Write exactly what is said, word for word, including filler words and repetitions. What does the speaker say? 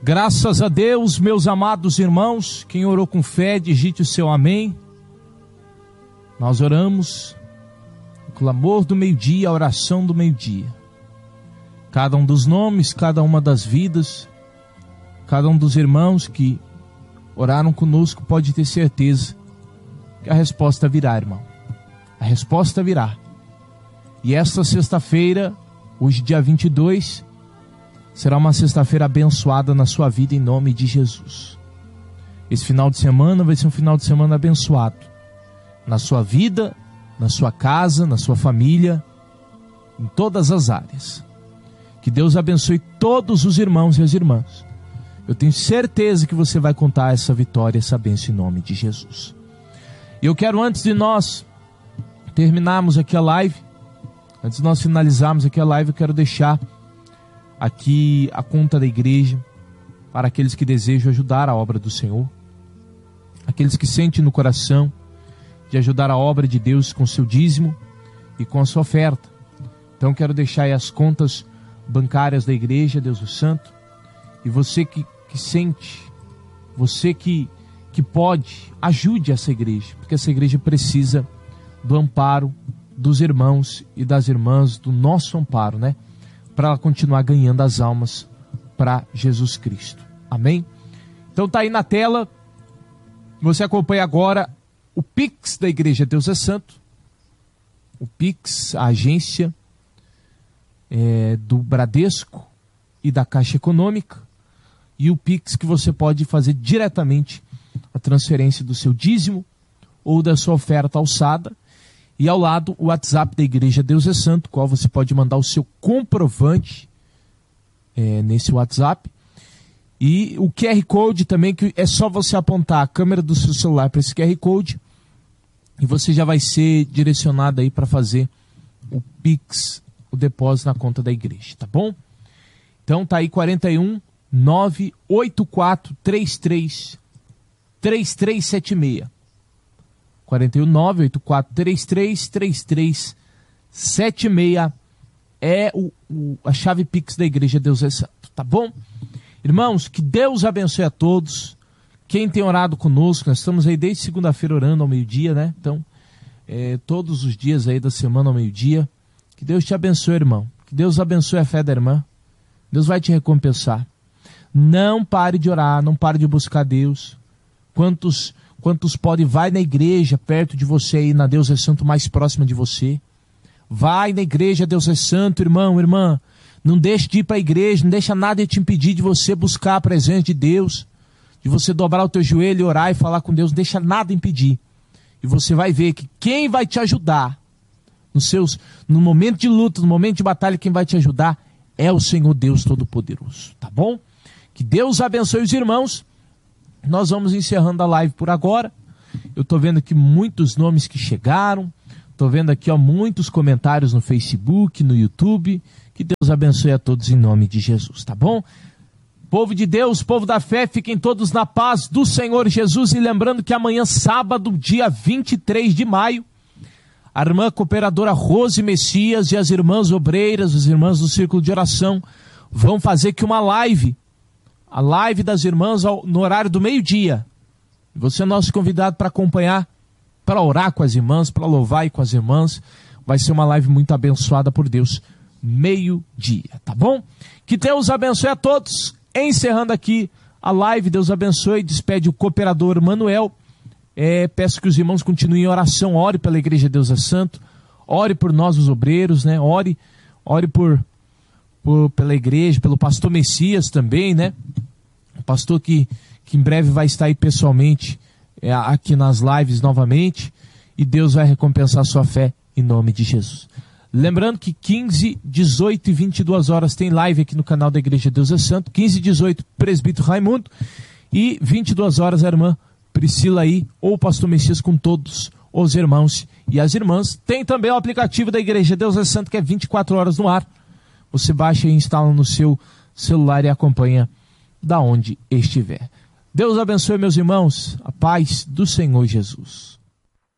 Graças a Deus, meus amados irmãos, quem orou com fé, digite o seu amém. Nós oramos o clamor do meio-dia, a oração do meio-dia. Cada um dos nomes, cada uma das vidas, cada um dos irmãos que oraram conosco pode ter certeza que a resposta virá, irmão. A resposta virá. E esta sexta-feira, hoje dia vinte e dois, será uma sexta-feira abençoada na sua vida em nome de Jesus. Esse final de semana vai ser um final de semana abençoado. Na sua vida, na sua casa, na sua família, em todas as áreas. Que Deus abençoe todos os irmãos e as irmãs. Eu tenho certeza que você vai contar essa vitória, essa bênção em nome de Jesus. E eu quero, antes de nós terminarmos aqui a live, antes de nós finalizarmos aqui a live, eu quero deixar aqui a conta da igreja para aqueles que desejam ajudar a obra do Senhor, aqueles que sentem no coração de ajudar a obra de Deus com seu dízimo e com a sua oferta. Então quero deixar aí as contas bancárias da igreja, Deus o Santo, e você que, que sente, você que, que pode, ajude essa igreja, porque essa igreja precisa do amparo dos irmãos e das irmãs, do nosso amparo, né? Para ela continuar ganhando as almas para Jesus Cristo. Amém? Então tá aí na tela, você acompanha agora o Pix da Igreja Deus é Santo, o Pix, a agência é, do Bradesco e da Caixa Econômica, e o Pix que você pode fazer diretamente a transferência do seu dízimo ou da sua oferta alçada. E ao lado, o WhatsApp da Igreja Deus é Santo, qual você pode mandar o seu comprovante é, nesse WhatsApp. E o Q R Code também, que é só você apontar a câmera do seu celular para esse Q R Code e você já vai ser direcionado aí para fazer o Pix, o depósito na conta da igreja, tá bom? Então tá aí quarenta e um, nove oito quatro três três, três três sete seis. quarenta e um, nove oito quatro três três, três três sete seis é o, o, a chave Pix da Igreja Deus é Santo, tá bom? Irmãos, que Deus abençoe a todos. Quem tem orado conosco, nós estamos aí desde segunda-feira orando ao meio-dia, né? Então, é, todos os dias aí da semana ao meio-dia. Que Deus te abençoe, irmão. Que Deus abençoe a fé da irmã. Deus vai te recompensar. Não pare de orar, não pare de buscar Deus. Quantos... Quantos podem, vai na igreja perto de você aí, na Deus é Santo mais próxima de você. Vai na igreja, Deus é Santo, irmão, irmã. Não deixe de ir para a igreja, não deixa nada te impedir de você buscar a presença de Deus, de você dobrar o teu joelho e orar e falar com Deus, não deixa nada impedir. E você vai ver que quem vai te ajudar, nos seus, no momento de luta, no momento de batalha, quem vai te ajudar é o Senhor Deus Todo-Poderoso, tá bom? Que Deus abençoe os irmãos. Nós vamos encerrando a live por agora. Eu estou vendo aqui muitos nomes que chegaram. Estou vendo aqui ó, muitos comentários no Facebook, no YouTube. Que Deus abençoe a todos em nome de Jesus, tá bom? Povo de Deus, povo da fé, fiquem todos na paz do Senhor Jesus. E lembrando que amanhã, sábado, dia vinte e três de maio, a irmã cooperadora Rose Messias e as irmãs obreiras, as irmãs do Círculo de Oração, vão fazer aqui uma live. A live das irmãs ao, no horário do meio-dia. Você é nosso convidado para acompanhar, para orar com as irmãs, para louvar e com as irmãs. Vai ser uma live muito abençoada por Deus. Meio-dia, tá bom? Que Deus abençoe a todos. Encerrando aqui a live, Deus abençoe. Despede o cooperador Manuel. É, peço que os irmãos continuem em oração. Ore pela Igreja Deus é Santo. Ore por nós, os obreiros, né? Ore, ore por... Por, pela igreja, pelo pastor Messias também, né? O pastor que, que em breve vai estar aí pessoalmente é, aqui nas lives novamente, e Deus vai recompensar a sua fé em nome de Jesus. Lembrando que quinze, dezoito e vinte e duas horas tem live aqui no canal da Igreja Deus é Santo. quinze e dezoito, presbítero Raimundo, e vinte e duas horas a irmã Priscila aí, ou o pastor Messias com todos os irmãos e as irmãs. Tem também o aplicativo da Igreja Deus é Santo, que é vinte e quatro horas no ar. Você baixa e instala no seu celular e acompanha da onde estiver. Deus abençoe, meus irmãos, a paz do Senhor Jesus.